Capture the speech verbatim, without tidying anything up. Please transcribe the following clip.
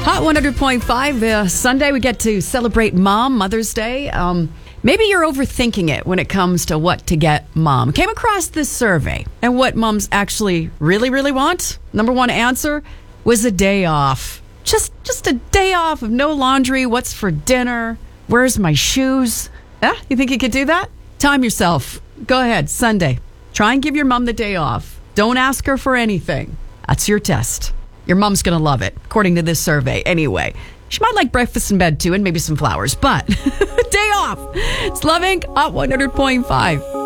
Hot one hundred point five. Uh, Sunday, we get to celebrate Mom, Mother's Day. Um, maybe you're overthinking it when it comes to what to get Mom. Came across this survey, and what moms actually really, really want. Number one answer was a day off. Just, just a day off of no laundry. What's for dinner? Where's my shoes? Yeah, you think you could do that? Time yourself. Go ahead, Sunday. Try and give your mom the day off. Don't ask her for anything. That's your test. Your mom's going to love it, according to this survey. Anyway, she might like breakfast in bed, too, and maybe some flowers. But day off. It's Loving Hot one hundred point five.